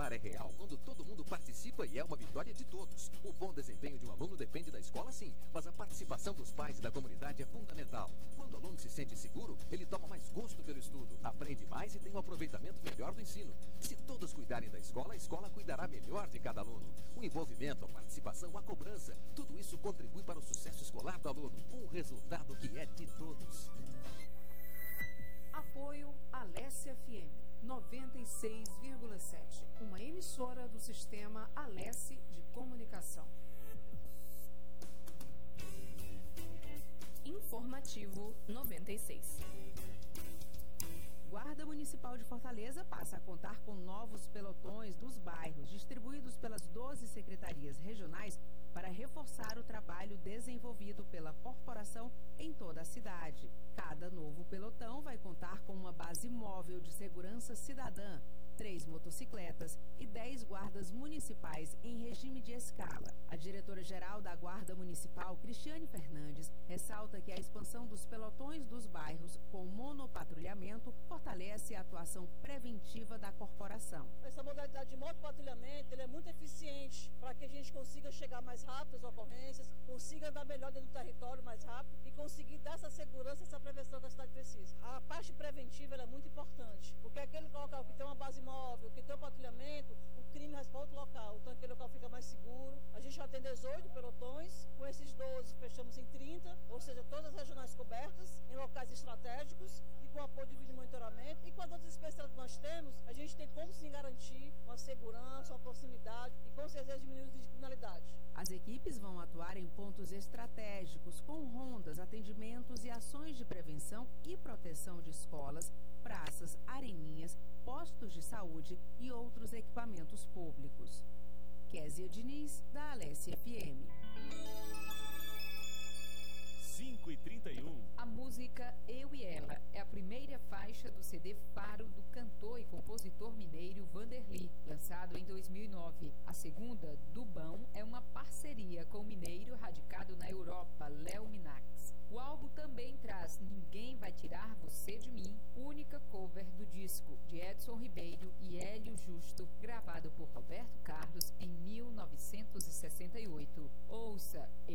escolar é real quando todo mundo participa e é uma vitória de todos. O bom desempenho de um aluno depende da escola, sim, mas a participação dos pais e da comunidade é fundamental. Quando o aluno se sente seguro, ele toma mais gosto pelo estudo, aprende mais e tem um aproveitamento melhor do ensino. Se todos cuidarem da escola, a escola cuidará melhor de cada aluno. O envolvimento, a participação, a cobrança, tudo isso contribui para o sucesso escolar do aluno. Um resultado que é de todos. Apoio Alessia FM 96,7, uma emissora do sistema Alessi de comunicação. Informativo 96. Guarda Municipal de Fortaleza passa a contar com novos pelotões dos bairros, distribuídos pelas 12 secretarias regionais, para reforçar o trabalho desenvolvido pela corporação em toda a cidade. Cada novo pelotão vai contar com uma base móvel de segurança cidadã, 3 motocicletas e 10 guardas municipais em regime de escala. A diretora-geral da Guarda Municipal, Cristiane Fernandes, ressalta que a expansão dos pelotões dos bairros com monopatrulhamento fortalece a atuação preventiva da corporação. Essa modalidade de motopatrulhamento ele é muito eficiente para que a gente consiga chegar mais rápido às ocorrências, consiga andar melhor dentro do território mais rápido e conseguir dar essa segurança, essa prevenção que a cidade precisa. A parte preventiva ela é muito importante, porque aquele local que tem uma base móvel, que tem um patrulhamento, o crime responde ao local, então aquele local fica mais seguro. A gente já tem 18 pelotões, com esses 12 fechamos em 30, ou seja, todas as regionais cobertas, em locais estratégicos e com apoio de vídeo monitoramento. E com as outras especialidades que nós temos, a gente tem como sim garantir uma segurança, uma proximidade e com certeza diminuir os de criminalidade. As equipes vão atuar em pontos estratégicos, com rondas, atendimentos e ações de prevenção e proteção de escolas, praças, areninhas, postos de saúde e outros equipamentos públicos. Kézia Diniz, da Alessia FM. 5h31. A música Eu e Ela é a primeira faixa do CD Faro do cantor e compositor mineiro Vanderly, lançado em 2009. A segunda, Dubão, é uma parceria com o mineiro radicado na Europa, Léo Minax. O álbum também traz Ninguém Vai Tirar Você de Mim, única cover do disco, de Edson Ribeiro e Hélio Justo, gravado por Roberto Carlos em 1968. Ouça